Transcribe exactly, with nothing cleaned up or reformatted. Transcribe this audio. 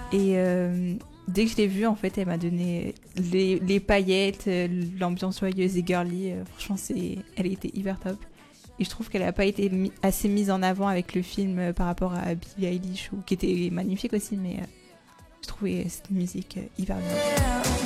Et euh, dès que je l'ai vue, en fait, elle m'a donné les, les paillettes, l'ambiance joyeuse et girly. Euh, franchement, c'est, elle était hyper top. Et je trouve qu'elle n'a pas été mi- assez mise en avant avec le film euh, par rapport à Billie Eilish, ou, qui était magnifique aussi, mais euh, je trouvais cette musique euh, hyper bien.